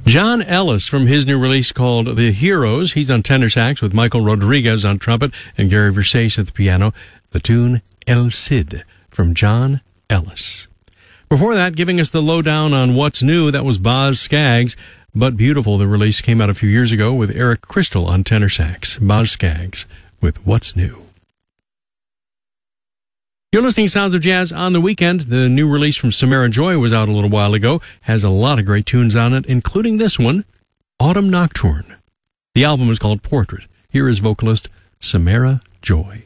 John Ellis from his new release called The Heroes. He's on tenor sax with Michael Rodriguez on trumpet and Gary Versace at the piano. The tune El Cid from John Ellis. Before that, giving us the lowdown on what's new, that was Boz Scaggs. But Beautiful, the release came out a few years ago with Eric Crystal on tenor sax. Boz Scaggs with What's New. You're listening to Sounds of Jazz on the Weekend. The new release from Samara Joy was out a little while ago. Has a lot of great tunes on it, including this one, Autumn Nocturne. The album is called Portrait. Here is vocalist Samara Joy.